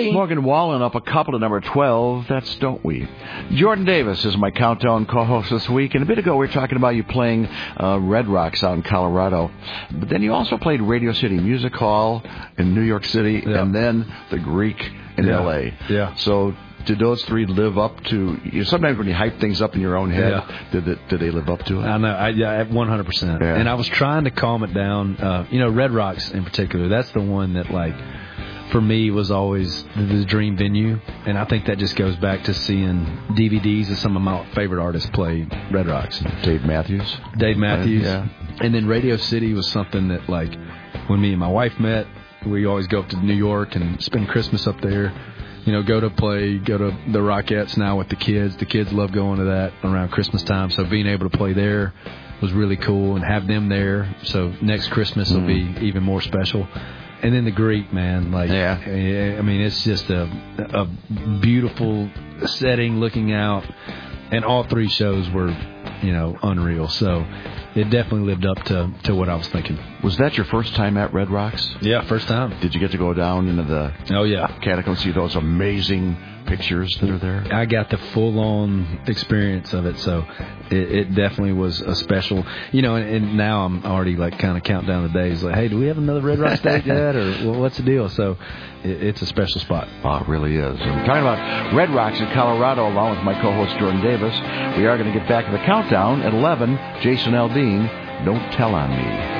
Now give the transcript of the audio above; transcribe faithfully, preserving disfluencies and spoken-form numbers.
That's Morgan Wallen up a couple to number twelve. That's Don't We. Jordan Davis is my countdown co-host this week. And a bit ago, we were talking about you playing uh, Red Rocks out in Colorado. But then you also played Radio City Music Hall in New York City, yeah. and then the Greek in yeah. L A. Yeah. So did those three live up to, you know, sometimes when you hype things up in your own head, yeah. did, it, did they live up to it? I know, I, yeah, one hundred percent. Yeah. And I was trying to calm it down. Uh, you know, Red Rocks in particular, that's the one that, like, for me was always the dream venue. And I think that just goes back to seeing D V Ds of some of my favorite artists play Red Rocks. Dave Matthews. Dave Matthews. Yeah. And then Radio City was something that, like, when me and my wife met, we always go up to New York and spend Christmas up there. You know, go to play, go to the Rockettes now with the kids. The kids love going to that around Christmas time. So being able to play there was really cool and have them there. So next Christmas will mm. be even more special. And then the Greek, man, like, yeah. I mean, it's just a, a beautiful setting looking out. And all three shows were, you know, unreal. So it definitely lived up to, to what I was thinking. Was that your first time at Red Rocks? Yeah, first time. Did you get to go down into the oh yeah catacombs, see those amazing pictures that are there? I got the full-on experience of it, so it, it definitely was a special, you know, and, and now I'm already, like, kind of counting down the days, like, hey, do we have another Red Rocks date yet, or well, what's the deal? So it, it's a special spot. Oh, it really is. And talking about Red Rocks in Colorado, along with my co-host Jordan Davis, we are going to get back to the countdown at eleven. Jason Aldean, Don't Tell on Me.